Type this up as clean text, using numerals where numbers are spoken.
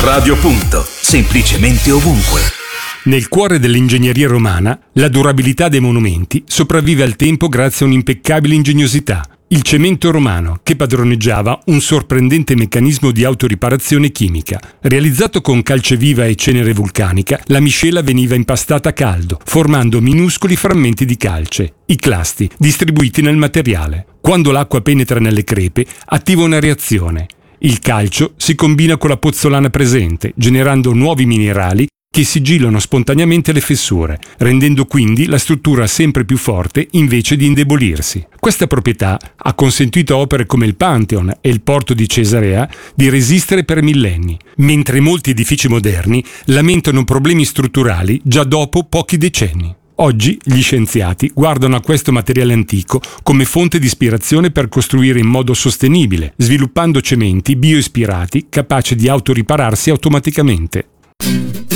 Radio Punto, semplicemente ovunque. Nel cuore dell'ingegneria romana, la durabilità dei monumenti sopravvive al tempo grazie a un'impeccabile ingegnosità. Il cemento romano, che padroneggiava un sorprendente meccanismo di autoriparazione chimica. Realizzato con calce viva e cenere vulcanica, la miscela veniva impastata a caldo, formando minuscoli frammenti di calce, i clasti, distribuiti nel materiale. Quando l'acqua penetra nelle crepe, attiva una reazione. Il calcio si combina con la pozzolana presente, generando nuovi minerali che sigillano spontaneamente le fessure, rendendo quindi la struttura sempre più forte invece di indebolirsi. Questa proprietà ha consentito a opere come il Pantheon e il porto di Cesarea di resistere per millenni, mentre molti edifici moderni lamentano problemi strutturali già dopo pochi decenni. Oggi gli scienziati guardano a questo materiale antico come fonte di ispirazione per costruire in modo sostenibile, sviluppando cementi bioispirati capaci di autoripararsi automaticamente.